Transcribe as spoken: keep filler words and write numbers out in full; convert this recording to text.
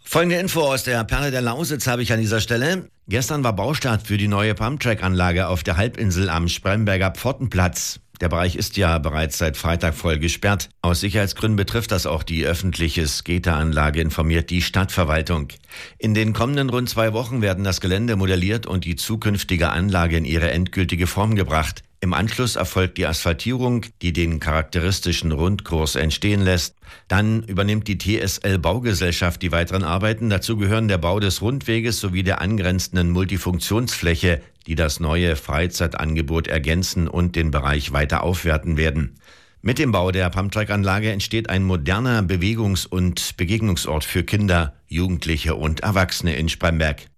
Folgende Info aus der Perle der Lausitz habe ich an dieser Stelle. Gestern war Baustart für die neue Pumptrack-Anlage auf der Halbinsel am Spremberger Pfortenplatz. Der Bereich ist ja bereits seit Freitag voll gesperrt. Aus Sicherheitsgründen betrifft das auch die öffentliche Skateranlage, informiert die Stadtverwaltung. In den kommenden rund zwei Wochen werden das Gelände modelliert und die zukünftige Anlage in ihre endgültige Form gebracht. Im Anschluss erfolgt die Asphaltierung, die den charakteristischen Rundkurs entstehen lässt. Dann übernimmt die T S L Baugesellschaft die weiteren Arbeiten. Dazu gehören der Bau des Rundweges sowie der angrenzenden Multifunktionsfläche, die das neue Freizeitangebot ergänzen und den Bereich weiter aufwerten werden. Mit dem Bau der Pumptrack-Anlage entsteht ein moderner Bewegungs- und Begegnungsort für Kinder, Jugendliche und Erwachsene in Spremberg.